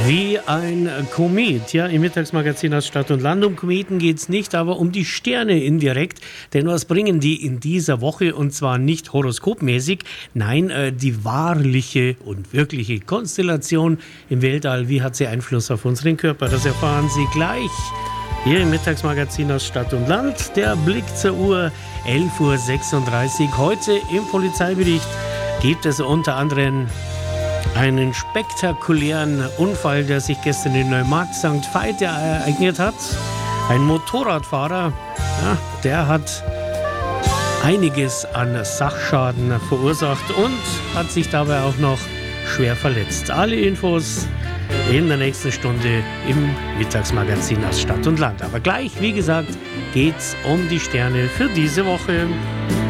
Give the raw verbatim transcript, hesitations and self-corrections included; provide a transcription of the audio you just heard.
Wie ein Komet, ja, im Mittagsmagazin aus Stadt und Land. Um Kometen geht es nicht, aber um die Sterne indirekt. Denn was bringen die in dieser Woche? Und zwar nicht horoskopmäßig, nein, äh, die wahrliche und wirkliche Konstellation im Weltall. Wie hat sie Einfluss auf unseren Körper? Das erfahren Sie gleich hier im Mittagsmagazin aus Stadt und Land. Der Blick zur Uhr, elf Uhr sechsunddreißig. Heute im Polizeibericht gibt es unter anderem einen spektakulären Unfall, der sich gestern in Neumarkt Sankt Veit ereignet hat. Ein Motorradfahrer, ja, der hat einiges an Sachschaden verursacht und hat sich dabei auch noch schwer verletzt. Alle Infos in der nächsten Stunde im Mittagsmagazin aus Stadt und Land. Aber gleich, wie gesagt, geht's um die Sterne für diese Woche.